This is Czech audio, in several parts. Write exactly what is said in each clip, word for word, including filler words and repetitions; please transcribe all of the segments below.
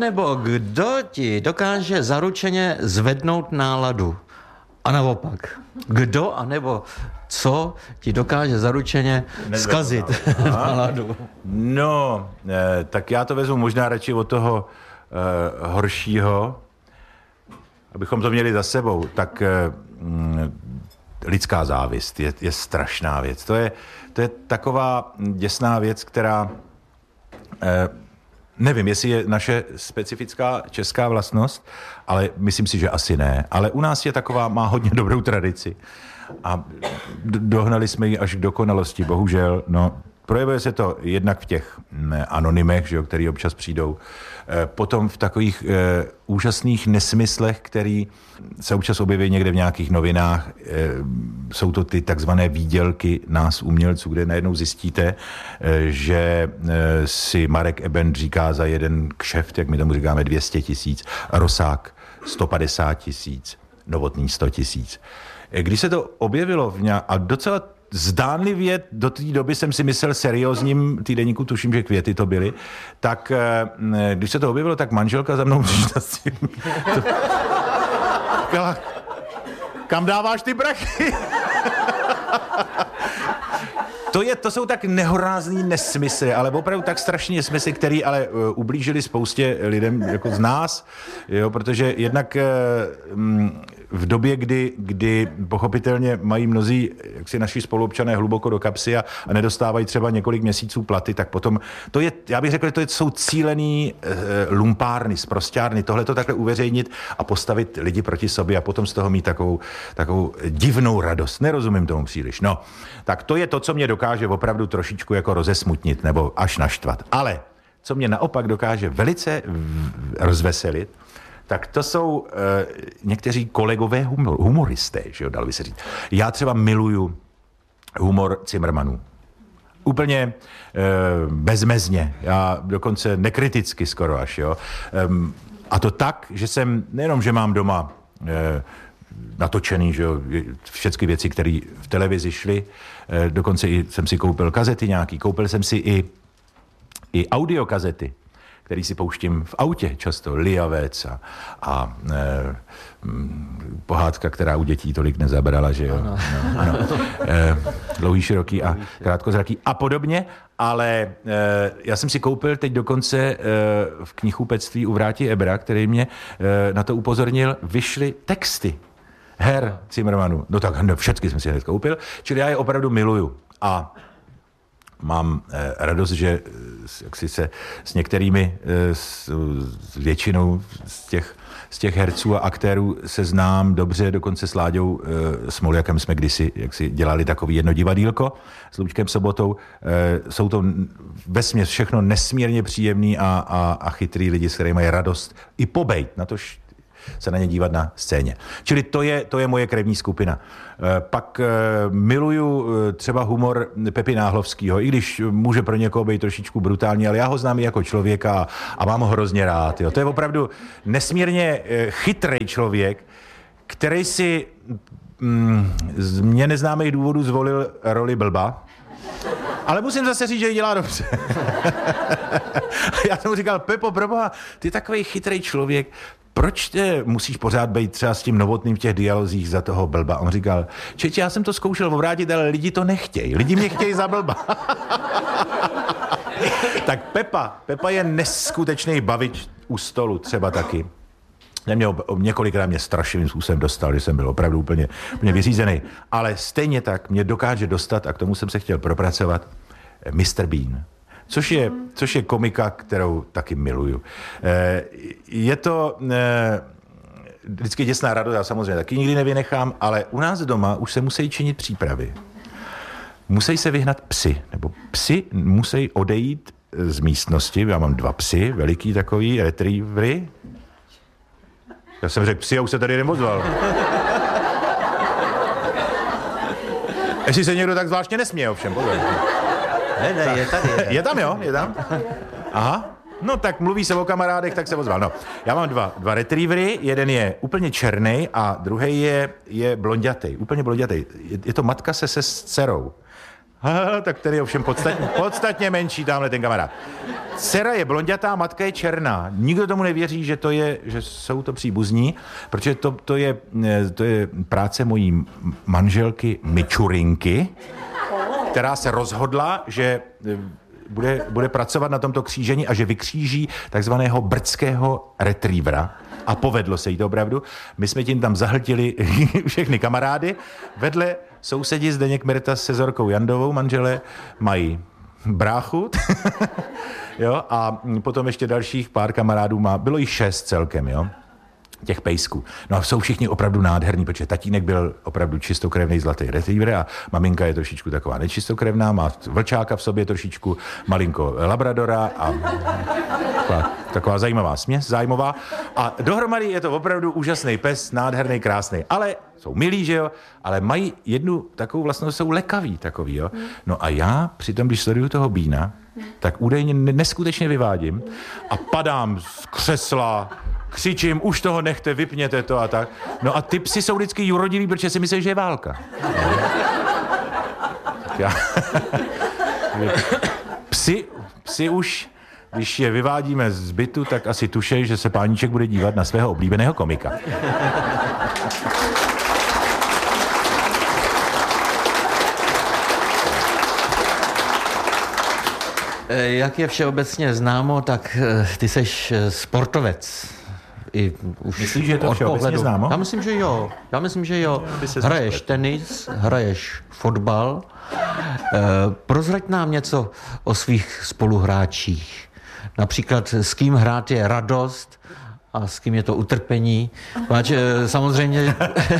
anebo kdo ti dokáže zaručeně zvednout náladu? A naopak, kdo anebo co ti dokáže zaručeně zkazit náladu? No, eh, tak já to vezmu možná radši od toho eh, horšího, abychom to měli za sebou. Tak eh, mm, lidská závist je, je strašná věc. To je, to je taková děsná věc, která... Eh, Nevím, jestli je naše specifická česká vlastnost, ale myslím si, že asi ne. Ale u nás je taková, má hodně dobrou tradici. A dohnali jsme ji až k dokonalosti, bohužel. No, projevuje se to jednak v těch anonymech, že jo, který občas přijdou. Potom v takových e, úžasných nesmyslech, který se občas objeví někde v nějakých novinách. E, jsou to ty takzvané výdělky nás umělců, kde najednou zjistíte, e, že e, si Marek Eben říká za jeden kšeft, jak my tomu říkáme, dvě stě tisíc, Rosák sto padesát tisíc, Novotný sto tisíc. E, když se to objevilo v nějak, a docela zdánlivě do té doby jsem si myslel seriózním týdeníku, tuším, že Květy to byly, tak když se to objevilo, tak manželka za mnou přišla s tím. To... Kam dáváš ty prachy? To, je, to jsou tak nehorázný nesmysly, ale opravdu tak strašně nesmysly, který ale uh, ublížili spoustě lidem jako z nás, jo, protože jednak uh, v době, kdy, kdy pochopitelně mají mnozí jaksi naši spoluobčané hluboko do kapsy a, a nedostávají třeba několik měsíců platy, tak potom to je, já bych řekl, že to jsou cílený uh, lumpárny, sprosťárny, tohle to takhle uveřejnit a postavit lidi proti sobě a potom z toho mít takovou, takovou divnou radost. Nerozumím tomu příliš. No, tak to je to, co mě dokáže opravdu trošičku jako rozesmutnit nebo až naštvat. Ale co mě naopak dokáže velice rozveselit, tak to jsou uh, někteří kolegové humor, humoristé, že jo, dalo by se říct. Já třeba miluju humor Cimrmanů. Úplně uh, bezmezně, já dokonce nekriticky skoro až, jo. Um, a to tak, že jsem, nejenom, že mám doma uh, natočený, že jo, všechny věci, které v televizi šly, uh, dokonce i jsem si koupil kazety nějaký, koupil jsem si i, i audiokazety, který si pouštím v autě často, Liavec a, a e, pohádka, která u dětí tolik nezabrala, že jo. Ano. No, ano. E, dlouhý, široký a krátkozraký a podobně, ale e, já jsem si koupil teď dokonce e, v knihkupectví u Vráti Ebra, který mě e, na to upozornil, vyšly texty her Cimrmanů. No tak no, všechny jsem si hned koupil, čili já je opravdu miluju. A mám eh, radost, že jak si se s některými, eh, s, s většinou z těch, z těch herců a aktérů se znám dobře, dokonce s Láďou eh, Smoljakem jsme kdysi jak si dělali takový jedno divadýlko s Lučkem Sobotou. Eh, jsou to vesměs všechno nesmírně příjemný a, a, a chytrý lidi, s kterými je radost i pobejt, na tož se na ně dívat na scéně. Čili to je, to je moje krevní skupina. Pak miluju třeba humor Pepi Náhlovskýho, i když může pro někoho být trošičku brutální, ale já ho znám i jako člověka a mám ho hrozně rád. Jo. To je opravdu nesmírně chytrý člověk, který si mm, z mě neznámých důvodů zvolil roli blba, ale musím zase říct, že ji dělá dobře. Já jsem mu říkal, Pepo, proboha, ty takovej chytrý člověk, proč te musíš pořád být třeba s tím Novotným v těch dialozích za toho blba? On říkal, čeče, já jsem to zkoušel obrátit, ale lidi to nechtějí. Lidi mě chtějí za blba. Tak Pepa, Pepa je neskutečný bavič u stolu třeba taky. Mě několikrát mě strašlivým způsobem dostal, že jsem byl opravdu úplně, úplně vyřízený. Ale stejně tak mě dokáže dostat, a k tomu jsem se chtěl propracovat, mister Bean. Což je, což je komika, kterou taky miluju. Je to vždycky děsná radost, já samozřejmě taky nikdy nevynechám, ale u nás doma už se musí činit přípravy. Musí se vyhnat psy, nebo psy musí odejít z místnosti. Já mám dva psy, veliký takový, retrievery. Já jsem řekl psy a už se tady jeden ozval. Jestli se někdo tak zvláštně nesměje, ovšem, pozor. Ne, ne, je tady. Je, je tam, jo? Je tam? Aha. No tak mluví se o kamarádech, tak se ozval. No, já mám dva, dva retrievery, jeden je úplně černý a druhý je, je blondětej, úplně blondětej. Je, je to matka se se s dcerou. Ha, tak tady je ovšem podstatně, podstatně menší, tamhle ten kamarád. Dcera je blondětá, matka je černá. Nikdo tomu nevěří, že to je, že jsou to příbuzní, protože to, to, je, to je práce mojí manželky Mičurinky, která se rozhodla, že bude, bude pracovat na tomto křížení a že vykříží takzvaného brdského retrievera. A povedlo se jí to opravdu. My jsme tím tam zahltili všechny kamarády. Vedle sousedí Zdeněk Mirta se Zorkou Jandovou, manželé, mají bráchu. Jo, a potom ještě dalších pár kamarádů má. Bylo jich šest celkem, jo, těch pejsků. No a jsou všichni opravdu nádherní, protože tatínek byl opravdu čistokrevný zlatý retriever a maminka je trošičku taková nečistokrevná, má vlčáka v sobě trošičku, malinko labradora a taková, taková zajímavá směs, zájmová. A dohromady je to opravdu úžasný pes, nádherný, krásný. Ale jsou milí, že jo, ale mají jednu takovou vlastnost, jsou lekaví takový, jo. No a já přitom, když sleduju toho Bína, tak údajně neskutečně vyvádím a padám z křesla, křičím, už toho nechte, vypněte to a tak. No a ty psi jsou vždycky jurodilí, protože si myslí, že je válka. Já... psi, psi už, když je vyvádíme z bytu, tak asi tušej, že se páníček bude dívat na svého oblíbeného komika. Jak je všeobecně známo, tak ty seš sportovec. I už Myslíš, že je to všeobecně známo? Já myslím, že jo. Já myslím, že jo. Hraješ tenis, hraješ fotbal. E, prozrať nám něco o svých spoluhráčích. Například s kým hrát je radost a s kým je to utrpení. Máš, samozřejmě...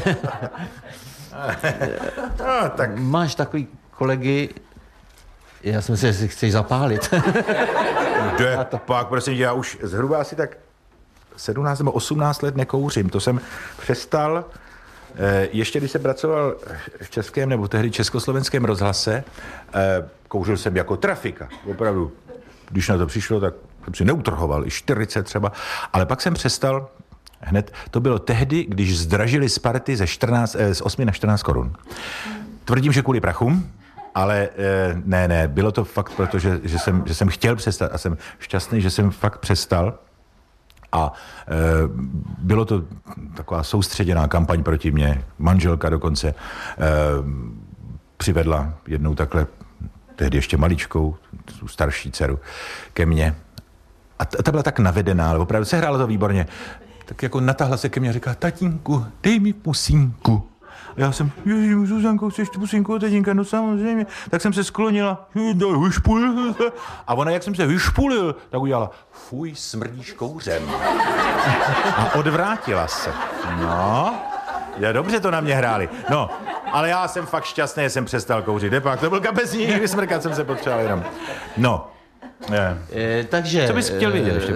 no, tak... Máš takový kolegy, já jsem si, jestli chceš zapálit. Jde, pak prosím tě, já už zhruba asi tak sedmnáct nebo osmnáct let nekouřím. To jsem přestal, ještě když jsem pracoval v českém nebo tehdy československém rozhlase, kouřil jsem jako trafika, opravdu. Když na to přišlo, tak jsem si neutrhoval, i čtyřicet třeba, ale pak jsem přestal hned, to bylo tehdy, když zdražili Sparty ze, čtrnáct, z osmi na čtrnáct korun. Tvrdím, že kvůli prachům, ale ne, ne, bylo to fakt proto, že, že, jsem, že jsem chtěl přestat a jsem šťastný, že jsem fakt přestal. A e, bylo to taková soustředěná kampaň proti mně. Manželka dokonce e, přivedla jednou takhle, tehdy ještě maličkou, tu starší dceru, ke mně. A ta, ta byla tak navedená, ale opravdu se hrálo to výborně. Tak jako natáhla se ke mně a říká, tatínku, dej mi pusínku. A já jsem, ježiš, Zuzanko, chceš tu pusinku od tatínka? No samozřejmě. Tak jsem se sklonila. A ona, jak jsem se vyšpulil, tak udělala, fuj, smrdíš kouřem. A odvrátila se. No, já dobře to na mě hráli. No, ale já jsem fakt šťastný, že jsem přestal kouřit. Depak, to byl kapesník, vysmrkat jsem se potřeboval jenom. No. Je. E, takže... Co bys chtěl vidět ještě?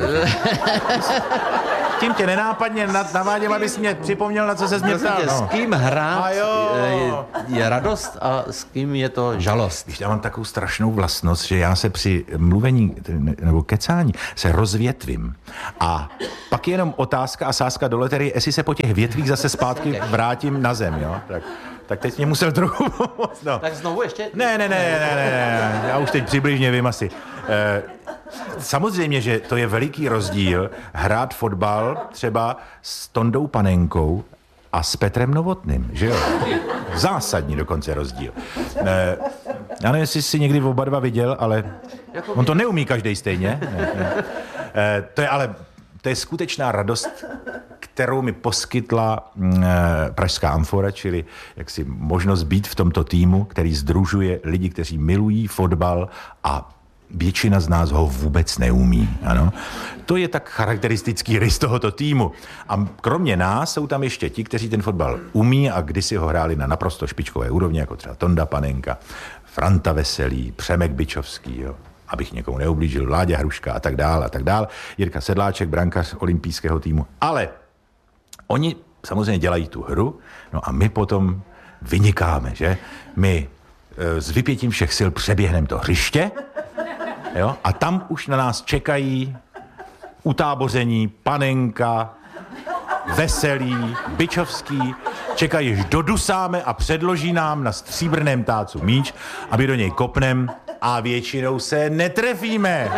Tím tě nenápadně navádím, abys mě připomněl, na co se mě ptal. No. S kým hrát je, je radost a s kým je to žalost. Víš, já mám takovou strašnou vlastnost, že já se při mluvení nebo kecání se rozvětvím. A pak je jenom otázka a sázka do loterie, jestli se po těch větvích zase zpátky vrátím na zem, jo? Tak, tak teď mě musel trochu pomoct. No. Tak znovu ještě? Ne, ne, ne, ne, ne, ne, já už teď přibližně vím asi. Eh, samozřejmě, že to je veliký rozdíl hrát fotbal třeba s Tondou Panenkou a s Petrem Novotným, že jo? Zásadní dokonce rozdíl. Eh, já nevím, jestli jsi někdy oba dva viděl, ale on to neumí každý stejně. Ne, ne. Eh, to je ale, to je skutečná radost, kterou mi poskytla e, Pražská Amfora, čili jaksi možnost být v tomto týmu, který sdružuje lidi, kteří milují fotbal a většina z nás ho vůbec neumí. Ano? To je tak charakteristický rys tohoto týmu. A kromě nás jsou tam ještě ti, kteří ten fotbal umí a kdysi ho hráli na naprosto špičkové úrovni, jako třeba Tonda Panenka, Franta Veselý, Přemek Byčovský, jo? Abych někomu neublížil, Láďa Hruška a tak dál a tak dál, Jirka Sedláček, brankář olympijského týmu. Ale oni samozřejmě dělají tu hru, no a my potom vynikáme, že? My e, s vypětím všech sil přeběhneme to hřiště, jo? A tam už na nás čekají utáboření Panenka, Veselý, Byčovský, čekají, až dodusáme a předloží nám na stříbrném tácu míč, aby do něj kopnem a většinou se netrefíme.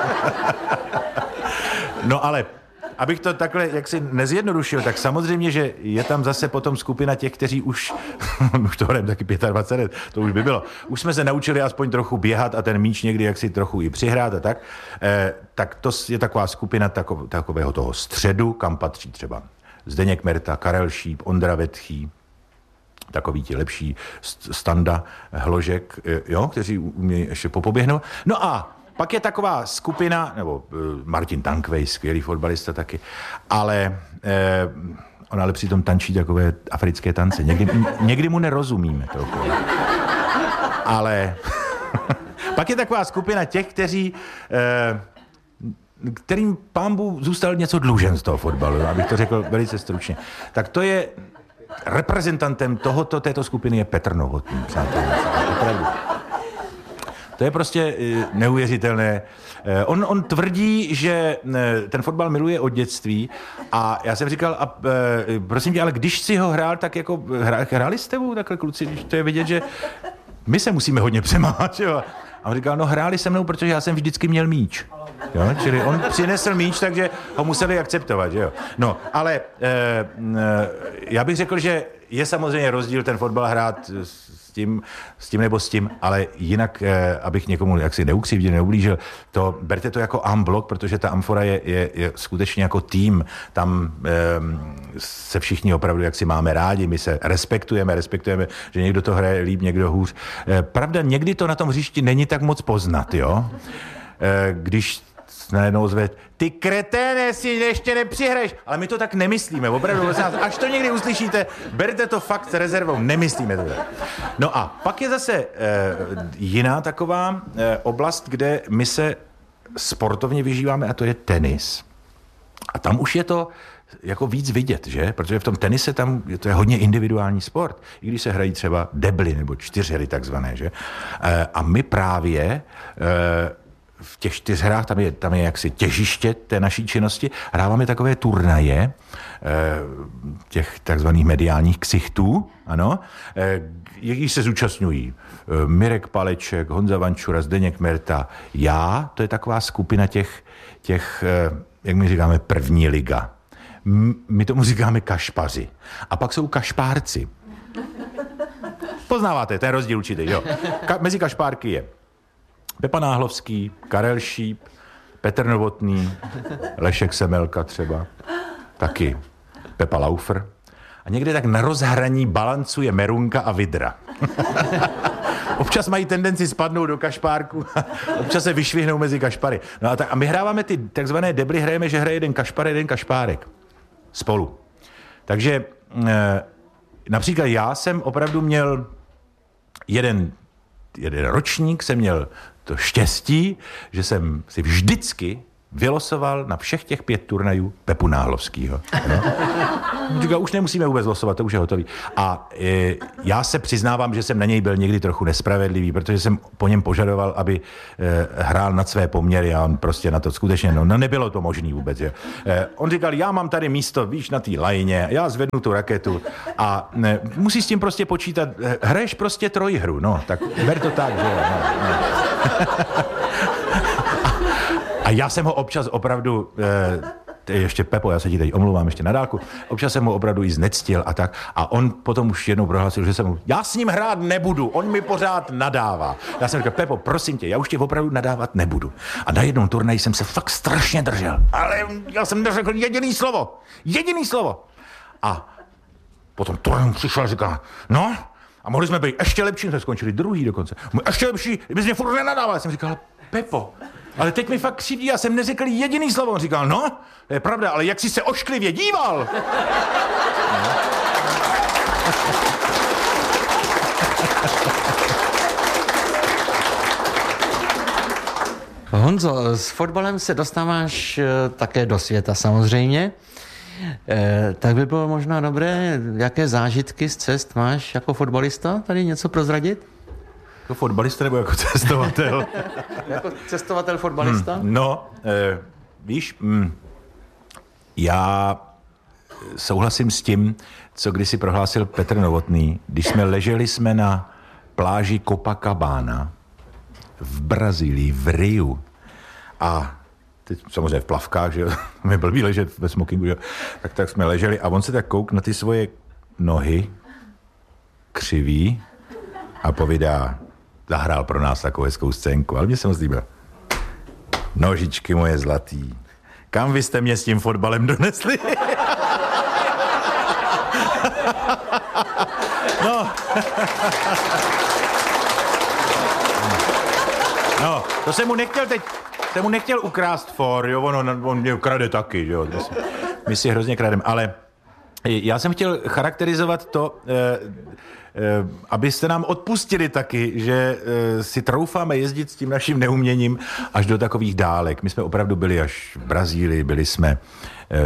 No ale abych to takhle jaksi nezjednodušil, tak samozřejmě, že je tam zase potom skupina těch, kteří už, už to hrajeme taky dvacet pět let, to už by bylo, už jsme se naučili aspoň trochu běhat a ten míč někdy jaksi trochu i přihrát a tak, eh, tak to je taková skupina takov, takového toho středu, kam patří třeba Zdeněk Merta, Karel Šíp, Ondra Vetchý, takový ti lepší, Standa Hložek, jo, kteří umějí ještě popoběhnout. No a pak je taková skupina, nebo uh, Martin Tankvej, skvělý fotbalista taky, ale eh, on ale přitom tančí takové africké tance. Někdy, někdy mu nerozumíme. To ale pak je taková skupina těch, kteří, eh, kterým pán Bůh zůstal něco dlužen z toho fotbalu, abych to řekl velice stručně. Tak to je reprezentantem tohoto, této skupiny je Petr Novotný, přátelé. Opravdu. To je prostě neuvěřitelné. On, on tvrdí, že ten fotbal miluje od dětství a já jsem říkal, a, prosím tě, ale když si ho hrál, tak jako hráli s tebou takhle kluci, když to je vidět, že my se musíme hodně přemáhat, jo. A on říkal, no hráli se mnou, protože já jsem vždycky měl míč. Jo? Čili on přinesl míč, takže ho museli akceptovat, jo. No, ale e, já bych řekl, že je samozřejmě rozdíl ten fotbal hrát s tím, s tím nebo s tím, ale jinak, eh, abych někomu jaksi neukřivdil, neublížil, to berte to jako amblok, protože ta Amfora je, je, je skutečně jako tým. Tam eh, se všichni opravdu jaksi máme rádi, my se respektujeme, respektujeme, že někdo to hraje líp, někdo hůř. Eh, pravda, někdy to na tom hřišti není tak moc poznat, jo? Eh, když najednou zve, ty kreténe, si ještě nepřihraješ. Ale my to tak nemyslíme, opravdu. Až to někdy uslyšíte, berte to fakt s rezervou, nemyslíme to tak. No a pak je zase eh, jiná taková eh, oblast, kde my se sportovně vyžíváme, a to je tenis. A tam už je to jako víc vidět, že? Protože v tom tenise tam to je hodně individuální sport. I když se hrají třeba debly nebo čtyřhry takzvané, že? Eh, a my právě eh, v těch čtyřhrách, tam je, tam je jaksi těžiště té naší činnosti, hráváme takové turnaje těch takzvaných mediálních ksichtů, ano, jaký se zúčastňují Mirek Paleček, Honza Vančura, Zdeněk Merta, já, to je taková skupina těch, těch jak my říkáme, první liga. My tomu říkáme kašpaři. A pak jsou kašpárci. Poznáváte ten rozdíl určitý, jo. Ka- mezi kašpárky je Pepa Náhlovský, Karel Šíp, Petr Novotný, Lešek Semelka třeba, taky Pepa Laufer. A někde tak na rozhraní balancuje Merunka a Vidra. Občas mají tendenci spadnout do kašpárku, občas se vyšvihnou mezi kašpary. No a, tak, a my hráváme ty takzvané debly, hrajeme, že hraje jeden kašpar, jeden kašpárek. Spolu. Takže e, například já jsem opravdu měl jeden, jeden ročník, jsem měl to štěstí, že jsem si vždycky vylosoval na všech těch pět turnajů Pepu Náhlovskýho. No? Říkal, už nemusíme vůbec losovat, to už je hotový. A e, já se přiznávám, že jsem na něj byl někdy trochu nespravedlivý, protože jsem po něm požadoval, aby e, hrál nad své poměry a on prostě na to skutečně, no, no nebylo to možný vůbec. Je. E, on říkal, já mám tady místo, víš, na té lajně, já zvednu tu raketu a ne, musíš s tím prostě počítat, hraješ prostě trojhru, no, tak ber to tak, že jo. No, no. A já jsem ho občas opravdu, eh, ještě Pepo, já se ti teď omlouvám ještě na dálku, občas jsem ho opravdu i znectil a tak. A on potom už jednou prohlásil, že jsem mu, já s ním hrát nebudu, on mi pořád nadává. Já jsem říkal, Pepo, prosím tě, já už tě opravdu nadávat nebudu. A na jednom turnaji jsem se fakt strašně držel. Ale já jsem neřekl jediný slovo. Jediný slovo. A potom turnaj přišel a říkal, no, a mohli jsme být ještě lepší, jsme skončili druhý dokonce. Ještě lepší, kdybys mě furt nenadával. Já jsem říkal, Pepo, ale teď mi fakt křivdí, já jsem neřekl jediný slovo. On říkal, no, to je pravda, ale jak jsi se ošklivě díval. Honzo, s fotbalem se dostáváš také do světa samozřejmě. Eh, tak by bylo možná dobré, jaké zážitky z cest máš jako fotbalista? Tady něco prozradit? Jako fotbalista nebo jako cestovatel? Jako cestovatel fotbalista? Hmm, no, eh, víš, mm, já souhlasím s tím, co kdysi prohlásil Petr Novotný, když jsme leželi jsme na pláži Copacabana v Brazílii, v Riu a teď samozřejmě v plavkách, že jo, mi blbý ležet ve smokingu, že jo, tak, tak jsme leželi a on se tak kouk na ty svoje nohy, křivý a povídá, zahrál pro nás takovou hezkou scénku, ale mě se moc líbilo. Nožičky moje zlatý, kam vy jste mě s tím fotbalem donesli? No. No, to jsem mu nechtěl teď, jsem mu nechtěl ukrást for, jo, on, on mě krade taky, jo, my si hrozně krademe, ale já jsem chtěl charakterizovat to, eh, eh, abyste nám odpustili taky, že eh, si troufáme jezdit s tím naším neuměním až do takových dálek. My jsme opravdu byli až v Brazílii, byli jsme eh,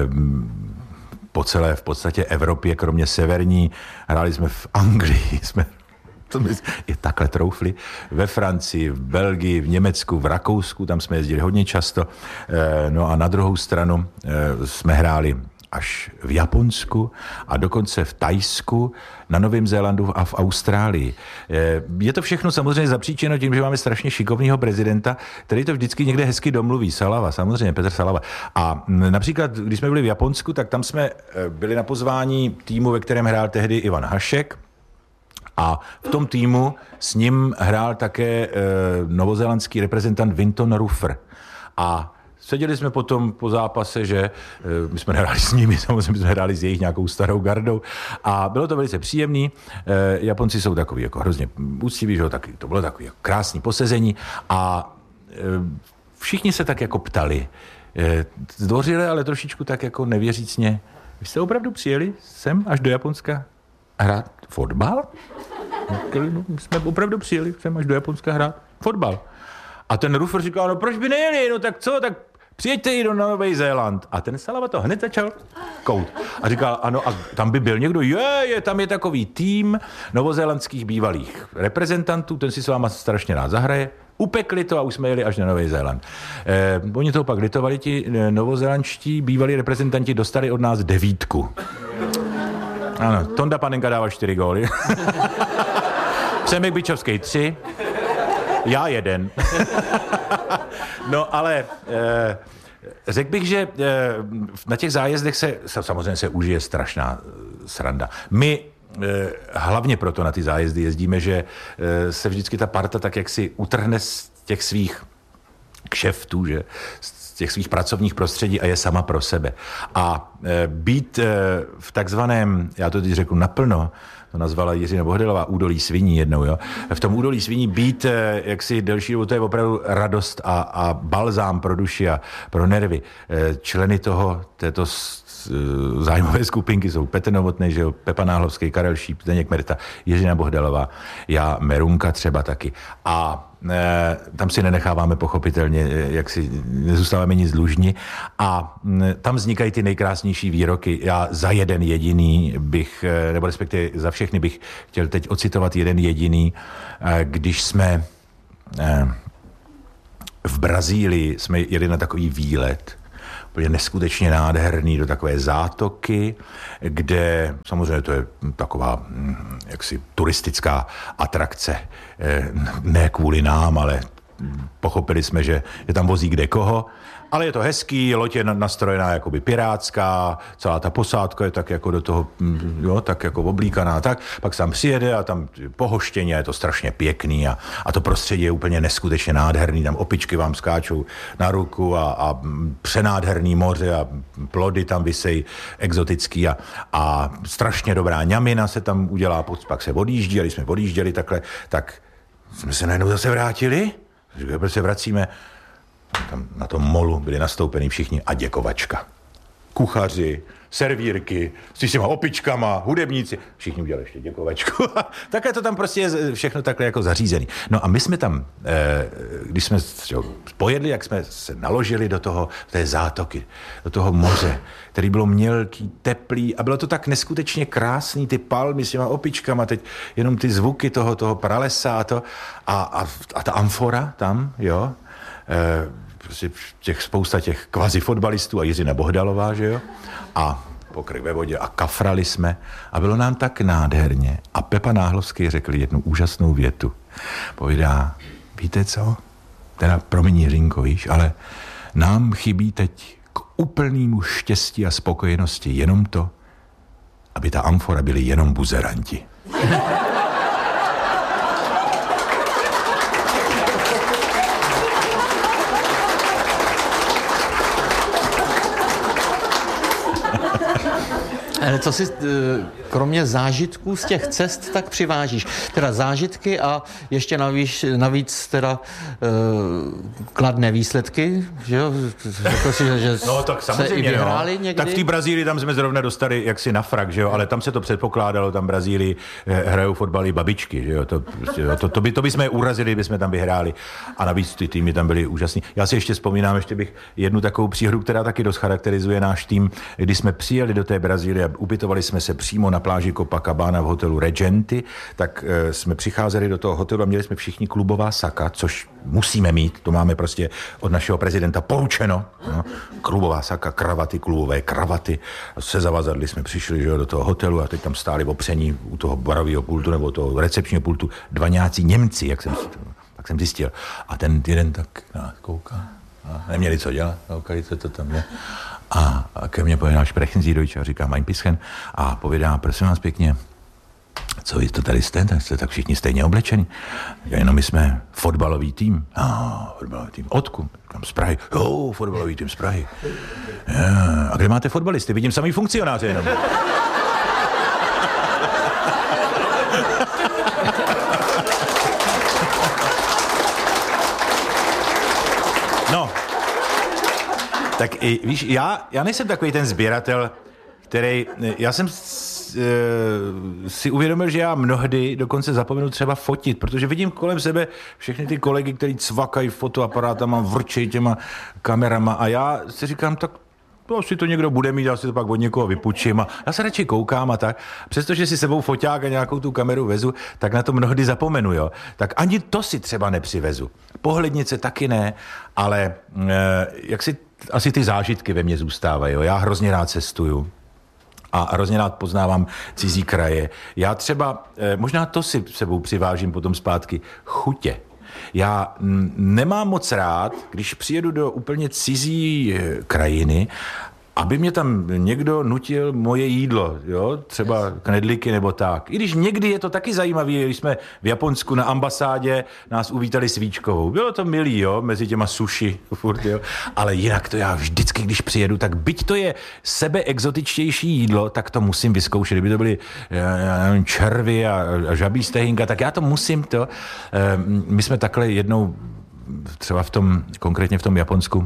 po celé v podstatě Evropě, kromě severní, hráli jsme v Anglii, jsme to my i takhle troufli, ve Francii, v Belgii, v Německu, v Rakousku, tam jsme jezdili hodně často, eh, no a na druhou stranu eh, jsme hráli až v Japonsku a dokonce v Thajsku, na Novém Zélandu a v Austrálii. Je to všechno samozřejmě zapříčeno tím, že máme strašně šikovného prezidenta, který to vždycky někde hezky domluví. Salava, samozřejmě, Petr Salava. A například, když jsme byli v Japonsku, tak tam jsme byli na pozvání týmu, ve kterém hrál tehdy Ivan Hašek. A v tom týmu s ním hrál také novozélandský reprezentant Winton Rufer. A seděli jsme potom po zápase, že my jsme hráli s nimi, samozřejmě jsme hráli s jejich nějakou starou gardou a bylo to velice příjemný. Japonci jsou takový jako hrozně úctiví, že taky, to bylo takový jako krásný posezení a všichni se tak jako ptali. Zdvořile, ale trošičku tak jako nevěřícně. Vy jste opravdu přijeli sem až do Japonska hrát fotbal? My jsme opravdu přijeli sem až do Japonska hrát fotbal. A ten Rufer říkal, no proč by nejeli, no tak co, tak přijeďte i do Nový Zéland. A ten Salava to hned začal kout. A říkal, ano, a tam by byl někdo, je, je, tam je takový tým novozélandských bývalých reprezentantů, ten si s váma strašně rád zahraje. Upekli to a už jsme jeli až na Nový Zéland. Eh, oni to pak litovali, ti novozélandští bývalí reprezentanti dostali od nás devítku. Ano, Tonda Panenka dával čtyři góly. Přemek Bičovský tři. Já jeden. No ale eh, řekl bych, že eh, na těch zájezdech se samozřejmě se užije strašná sranda. My eh, hlavně proto na ty zájezdy jezdíme, že eh, se vždycky ta parta tak jak si utrhne z těch svých kšeftů, že z těch svých pracovních prostředí a je sama pro sebe. A eh, být eh, v takzvaném, já to teď řeknu naplno, to nazvala Jiřina Bohdelová údolí sviní jednou, jo. V tom údolí sviní být jaksi delší dobu, to je opravdu radost a, a balzám pro duši a pro nervy. Členy toho, této zájmové skupinky jsou Petr Novotný, že jo, Pepa Náhlovský, Karel Šíp, Zdeněk Merta, Jiřina Bohdalová, já, Merunka třeba taky. A e, tam si nenecháváme pochopitelně, jak si nezůstáváme nic dlužni a e, tam vznikají ty nejkrásnější výroky. Já za jeden jediný bych, e, nebo respektive za všechny bych chtěl teď ocitovat jeden jediný, e, když jsme e, v Brazílii jsme jeli na takový výlet, úplně neskutečně nádherný, do takové zátoky, kde samozřejmě to je taková jaksi turistická atrakce, ne kvůli nám, ale pochopili jsme, že je tam vozí kde koho, ale je to hezký, loď je nastrojená jakoby pirátská, celá ta posádka je tak jako do toho, jo, tak jako oblíkaná, tak, pak se tam přijede a tam pohoštěně, je to strašně pěkný a, a to prostředí je úplně neskutečně nádherný, tam opičky vám skáčou na ruku a, a přenádherný moře a plody tam visej exotický a, a strašně dobrá ňamina se tam udělá, pak se odjíždí, a když jsme odjížděli takhle, tak jsme se najednou zase vrátili, protože se vracíme. Tam na tom molu byli nastoupení všichni a děkovačka. Kuchaři, servírky, s těma opičkama, hudebníci, všichni udělali ještě děkovačku. Takhle to tam prostě je všechno takhle jako zařízený. No a my jsme tam, když jsme pojedli, jak jsme se naložili do toho, té zátoky, do toho moře, který bylo mělký, teplý a bylo to tak neskutečně krásný, ty palmy s těma opičkama, teď jenom ty zvuky toho, toho pralesa a to a, a, a ta amfora tam, jo, prostě těch spousta těch kvazi fotbalistů a Jiřina Bohdalová, že jo? A pokrk ve vodě a kafrali jsme a bylo nám tak nádherně. A Pepa Náhlovský řekl jednu úžasnou větu. Povídá, víte co? Teda promiň Jiřinko, víš, ale nám chybí teď k úplnému štěstí a spokojenosti jenom to, aby ta amfora byli jenom buzeranti. Ale co si kromě zážitků z těch cest tak přivážíš? Teda zážitky a ještě navíc, navíc teda uh, kladné výsledky, že jo? Řekl si, že no, tak samozřejmě, se i vyhráli no. někdy? Tak v té Brazílii tam jsme zrovna dostali jaksi na frak, že jo? Ale tam se to předpokládalo, tam v Brazílii hrajou fotbaly babičky, že jo? To, to, to, by, to by jsme je urazili, by jsme tam vyhráli. A navíc ty týmy tam byly úžasný. Já si ještě vzpomínám, ještě bych jednu takovou příhodu, která taky dost charakterizuje náš tým, když jsme přijeli do té Brazílie a ubytovali jsme se přímo na pláži Copacabana v hotelu Regenty, tak e, jsme přicházeli do toho hotelu a měli jsme všichni klubová saka, což musíme mít, to máme prostě od našeho prezidenta poručeno. No, klubová saka, kravaty, klubové kravaty. Se zavazadly jsme přišli, že jo, do toho hotelu a teď tam stáli v opření u toho barového pultu nebo toho recepčního pultu dva nějací Němci, jak jsem, tak jsem zjistil. A ten jeden tak no, kouká. A neměli co dělat, koukali, co to tam je. A ke mně povědá Sprechen Sie Deutsch a říká mein bisschen a povědá, prosím vás pěkně, co vy to tady jste, tak jste tak všichni stejně oblečení. Jenom my jsme fotbalový tým. Ah, fotbalový tým. Odkud? Říkám, z Prahy. Jo, fotbalový tým z Prahy. Ja. A kde máte fotbalisty? Vidím samý funkcionáře jenom. No, tak i, víš, já, já nejsem takový ten sběratel, který, já jsem e, si uvědomil, že já mnohdy dokonce zapomenu třeba fotit, protože vidím kolem sebe všechny ty kolegy, kteří cvakají fotoaparátama, vrčejí těma kamerama a já si říkám, tak to asi to někdo bude mít, já si to pak od někoho vypučím a já se radši koukám a tak. Přestože si sebou foťák a nějakou tu kameru vezu, tak na to mnohdy zapomenu, jo. Tak ani to si třeba nepřivezu. Pohlednice taky ne, ale e, jak si asi ty zážitky ve mně zůstávají, jo. Já hrozně rád cestuju a hrozně rád poznávám cizí kraje. Já třeba, e, možná to si sebou přivážím potom zpátky, chutě. Já nemám moc rád, když přijedu do úplně cizí krajiny, aby mě tam někdo nutil moje jídlo, jo? Třeba knedlíky nebo tak. I když někdy je to taky zajímavé, když jsme v Japonsku na ambasádě nás uvítali svíčkovou. Bylo to milý, jo, mezi těma sushi, furt, jo. Ale jinak to já vždycky, když přijedu, tak byť to je sebeexotičtější jídlo, tak to musím vyzkoušet. Kdyby to byly já, já nevím, červy a, a žabí stehinka, tak já to musím to. My jsme takhle jednou, třeba v tom, konkrétně v tom Japonsku,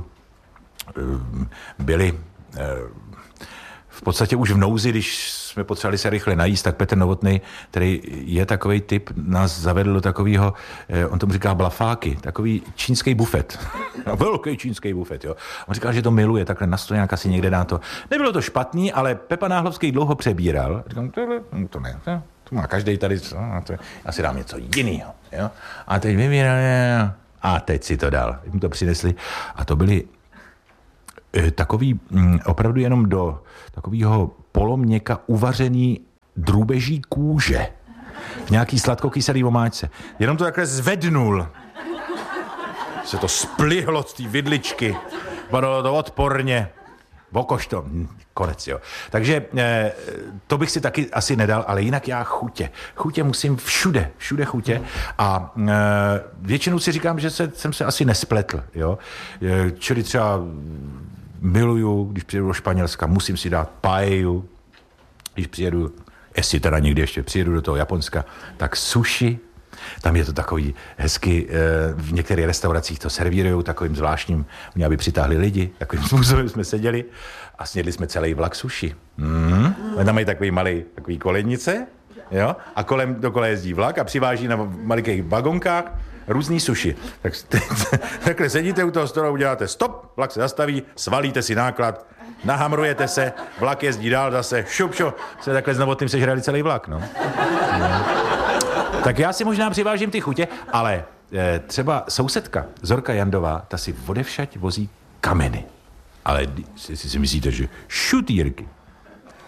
byli v podstatě už v nouzi, když jsme potřebovali se rychle najíst, tak Petr Novotný, který je takovej typ, nás zavedl do takového, on tomu říká blafáky, takový čínský bufet. Velký čínský bufet, jo. On říkal, že to miluje, takhle na stoják asi někde dá to. Nebylo to špatný, ale Pepa Náhlovský dlouho přebíral. Říkám, to ne, to, to má každej tady, to, já si dám něco jiného, jo. A teď vybíral, a teď si to dal. Jim to přinesli a to byly takový opravdu jenom do takového poloměka uvařený drůbeží kůže v nějaký sladkokyselý omáčce. Jenom to takhle zvednul. Se to splihlo z té vidličky. Padalo to odporně. Vokoš to. Konec, jo. Takže eh, to bych si taky asi nedal, ale jinak já chutě. Chutě musím všude, všude chutě. A eh, většinou si říkám, že se, jsem se asi nespletl, jo. Eh, čili třeba miluju, když přijedu do Španělska, musím si dát paellu. Když přijedu, jestli teda někdy ještě přijedu do toho Japonska, tak sushi. Tam je to takový hezky, v některých restauracích to servírujou takovým zvláštním, oni aby přitáhli lidi, takovým způsobem jsme seděli a snědli jsme celý vlak sushi. Mm. Tam mají takový malý, takový kolednice, jo? A kolem dokola jezdí vlak a přiváží na malikých vagonkách různý sushi. Tak takhle sedíte u toho stolu, uděláte stop, vlak se zastaví, svalíte si náklad, nahamrujete se, vlak jezdí dál zase, šup, šup, se takhle s Novotným sežrali celý vlak, no. no. Tak já si možná přivážím ty chutě, ale e, třeba sousedka Zorka Jandová, ta si odevšať vozí kameny. Ale si, si, si myslíte, že šutírky.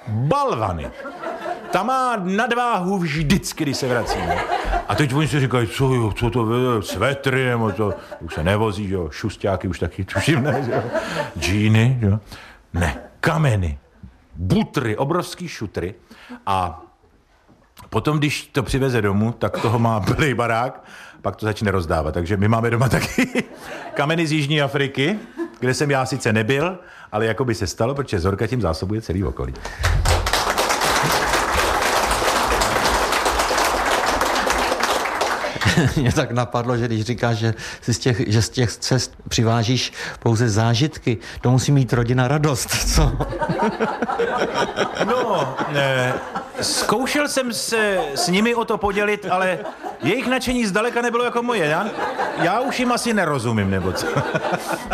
balvany. Ta má nadváhu vždycky, když se vracíme. A teď oni si říkají, co, jo, co to je, svetry, nebo to už se nevozí, jo, šustáky už taky tuším, ne, jo, džíny, jo. Ne, kameny, butry, obrovský šutry a potom, když to přiveze domů, tak toho má plný barák, pak to začne rozdávat. Takže my máme doma taky kameny z Jižní Afriky, kde jsem já sice nebyl, ale jako by se stalo, protože Zorka tím zásobuje celý okolí. Mě tak napadlo, že když říkáš, že, si z těch, že z těch cest přivážíš pouze zážitky, to musí mít rodina radost, co? No, ne, zkoušel jsem se s nimi o to podělit, ale jejich nadšení zdaleka nebylo jako moje. Já, já už jim asi nerozumím, nebo co?